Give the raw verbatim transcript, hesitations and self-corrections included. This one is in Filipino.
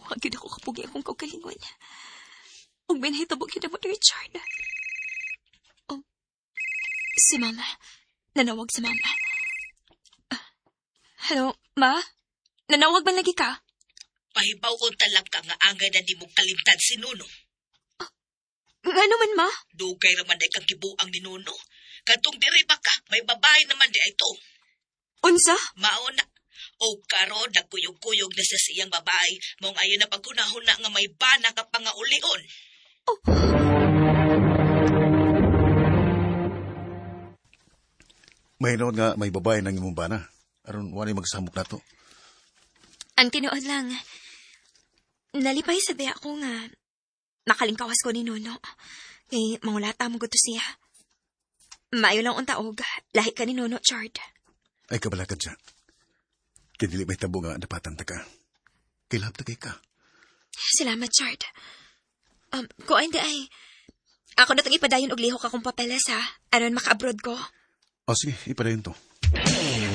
Wag yun ako kapugi akong kaugalingon. Huwag may nahitabo yun mo, Richard. Oh, si Mama. Nanawag si Mama. Uh, hello, Ma? Nanawag ba lagi ka? Pahibaw ko talang ka nga angay na di mo kalimtan si Nuno. Uh, nga naman, Ma? Dugay naman ay kang kibuang ni Nuno. Katong diri ba ka, may babae naman di ito. Unsa? Mauna. O karon nagkuyog-kuyog na sa siyang babae, mong ayon na pagkunahon na nga may bana ka pangaulion. Oh. May noon nga may babae nang imong bana. Aron wala magsamok na to. Ang tinuod lang, nalipay sa daya ko nga makalingkawas ko ni Nuno. Kay mangulata mo gusto siya. Maayo lang untaog, lahi ka ni Nuno, Chard. Ay kabalakad siya. Kaya dili may tabo nga napatanta ka. Kilap na kay ka. Salamat, Chard. Um, kung hindi ay, ako na itong ipadayon og lihok akong papeles ha. Aron maka-abroad ko. O sige, ipadayon to.